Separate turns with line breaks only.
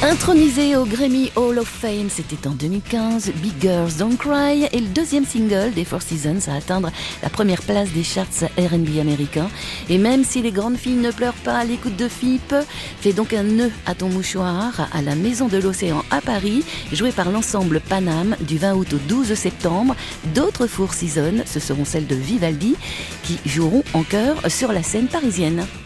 Intronisé au Grammy Hall of Fame, c'était en 2015, Big Girls Don't Cry est le deuxième single des Four Seasons à atteindre la première place des charts R&B américains. Et même si les grandes filles ne pleurent pas à l'écoute de FIP, fais donc un nœud à ton mouchoir à la Maison de l'Océan à Paris, joué par l'ensemble Paname du 20 août au 12 septembre. D'autres Four Seasons, ce seront celles de Vivaldi, qui joueront en chœur sur la scène parisienne.